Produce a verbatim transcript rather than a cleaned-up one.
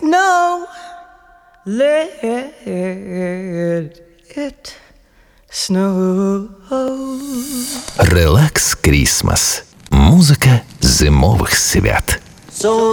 snow, let it snow. Релакс Крісмас. Музика зимових свят. So